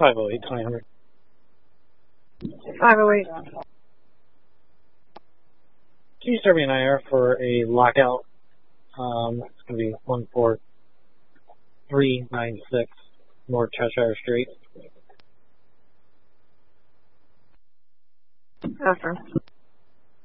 508, 2000. 508. Can you start me an IR for a lockout? It's going to be 14396 North Cheshire Street. After.